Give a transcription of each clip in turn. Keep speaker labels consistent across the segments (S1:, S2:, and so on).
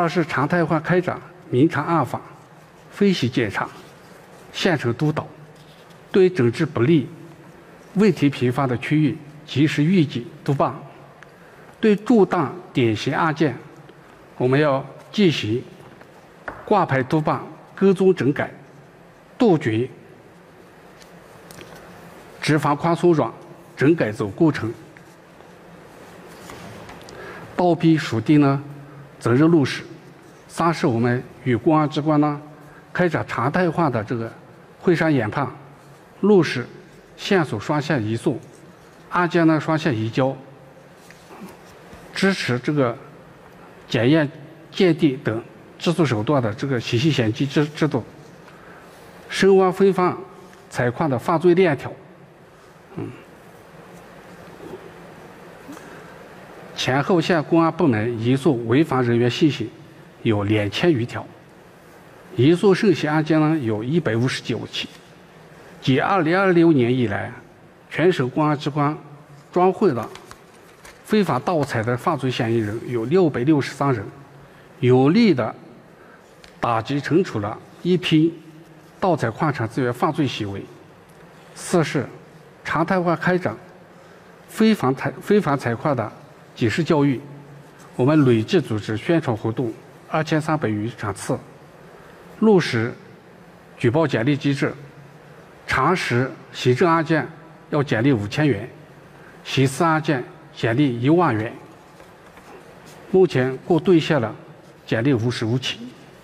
S1: 是常态化开展明察暗访、分析检查、县城督导，对整治不力、问题频发的区域及时预警督办。对重大典型案件，我们要进行挂牌督办、跟踪整改，杜绝执法宽松软、整改走过程。倒逼属地呢责任落实。三是我们与公安机关呢开展常态化的这个会商研判，落实线索双线移送、案件呢双线移交，支持这个检验、鉴定等制作手段的这个信息显机制度，深挖非法采矿的犯罪链条。前后县公安部门移送违法人员信息有2000余条，移送涉嫌案件呢有159起。继2026年以来，全省公安机关抓获了非法盗采的犯罪嫌疑人有663人，有力的打击惩处了一批盗采矿产资源犯罪行为。四是常态化开展非法采矿的警示教育，我们累计组织宣传活动2300余场次，落实举报奖励机制，常识行政案件要奖励5000元，刑事案件奖励1万元。目前共兑现了奖励55起。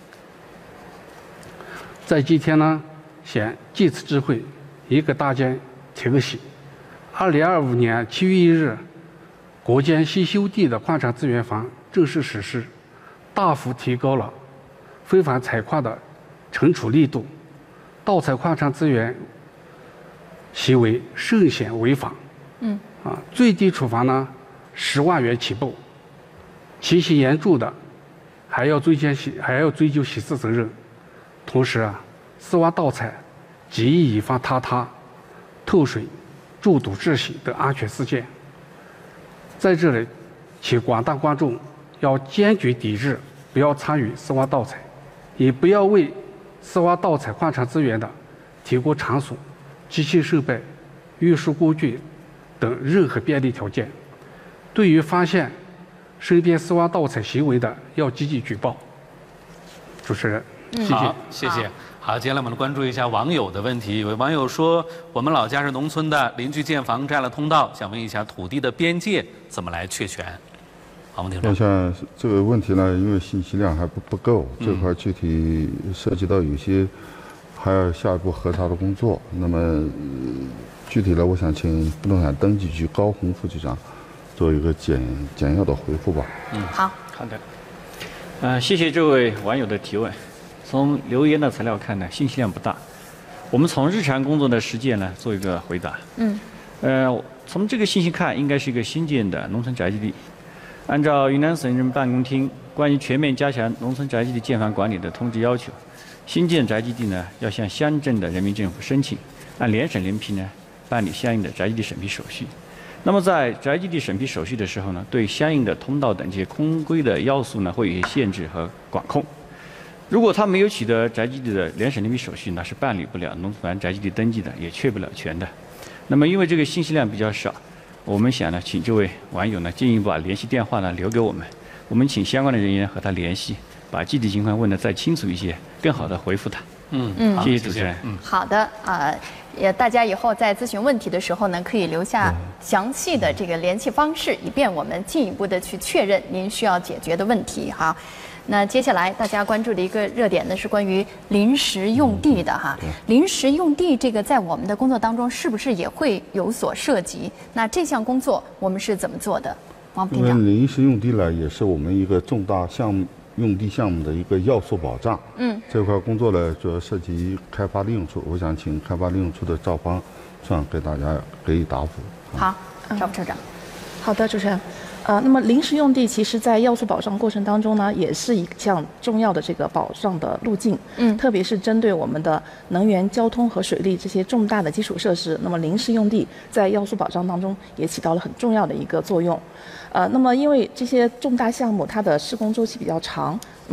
S1: 在今天呢，想借此机会也给大家提个醒：2025年7月1日，国家新修订的矿产资源法正式实施，大幅提高了非法采矿的惩处力度，盗采矿产资源行为涉嫌违法，最低处罚呢10万元起步，情形严重的还要追究刑事责任。同时私挖盗采极易引发塌塌、透水、中毒窒息等安全事件。在这里，请广大观众要坚决抵制，不要参与私挖盗采，也不要为私挖盗采矿产资源的提供场所、机器设备、运输工具等任何便利条件。对于发现身边私挖盗采行为的，要积极举报。主持人，谢谢。
S2: 好，谢谢。好，接下来我们关注一下网友的问题。有位网友说，我们老家是农村的，邻居建房占了通道，想问一下土地的边界怎么来确权？好，我们听众。
S3: 像这个问题呢，因为信息量还不够，这块具体涉及到有些还要下一步核查的工作。那么具体的，我想请不动产登记局高红副局长做一个简要的回复吧。
S4: 好的。谢谢这位网友的提问。从留言的材料看呢，信息量不大。我们从日常工作的实践呢做一个回答。从这个信息看，应该是一个新建的农村宅基地。按照云南省人民办公厅关于全面加强农村宅基地建房管理的通知要求，新建宅基地呢要向乡镇的人民政府申请，按联省联批呢办理相应的宅基地审批手续。那么在宅基地审批手续的时候呢，对相应的通道等这些空规的要素呢会有一些限制和管控。如果他没有取得宅基地的联省联批手续呢，是办理不了农村宅基地登记的，也确不了权的。那么因为这个信息量比较少，我们想呢，请这位网友呢进一步把联系电话呢留给我们，我们请相关的人员和他联系，把具体情况问得再清楚一些，更好的回复他。谢谢主持人。
S5: 好的也大家以后在咨询问题的时候呢，可以留下详细的这个联系方式，以便我们进一步的去确认您需要解决的问题。好，那接下来大家关注的一个热点呢，是关于临时用地的哈。临时用地这个在我们的工作当中是不是也会有所涉及？那这项工作我们是怎么做的？王部厅长。
S3: 临时用地呢，也是我们一个重大项目用地项目的一个要素保障。这块工作呢，主要涉及开发利用处，我想请开发利用处的赵方处长给大家给予答复。
S5: 好，赵副处长。
S6: 好的，主持人。那么临时用地其实在要素保障过程当中呢，也是一项重要的这个保障的路径。特别是针对我们的能源、交通和水利这些重大的基础设施，那么临时用地在要素保障当中也起到了很重要的一个作用。那么因为这些重大项目它的施工周期比较长。